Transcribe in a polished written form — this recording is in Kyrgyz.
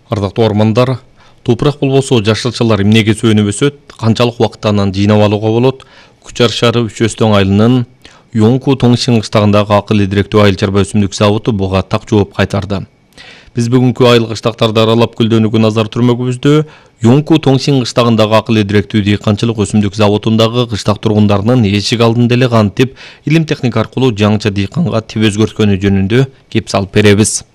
Ардактуу ормандар, топурак болбосо жашылчалар эмнеге сөнүп өсөт, канчалык убакытта анан жыйнап алууга болот? Кучар шаары Үчөстөн айылынын Юңку Тоңшин кыштагындагы акылы директүү айыл чарба өсүмдүк заводу буга так жооп кайтарды. Биз бүгүнкү айыл кыштактарды аралап көлдөнүүгө назар түрмөгүбүздө Юңку Тоңшин кыштагындагы акылы директүү дыйканчылык өсүмдүк заводундагы кыштак тургундарынын эшик алдында эле кантип илим техника аркылуу жаңыча дыйканга тип өзгөрткөнү жөнүндө кеп салып беребиз.